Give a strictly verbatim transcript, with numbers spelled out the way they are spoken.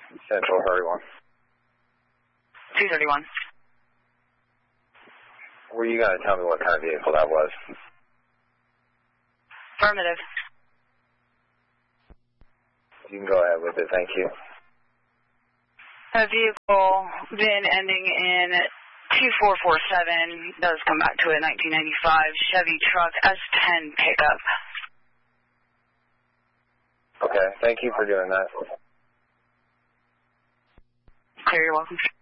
Central thirty-one. two thirty-one. Were you going to tell me what kind of vehicle that was? Affirmative. You can go ahead with it, thank you. A vehicle VIN ending in two four four seven does come back to a nineteen ninety-five Chevy truck S ten pickup. Okay, thank you for doing that. Clear, you're welcome.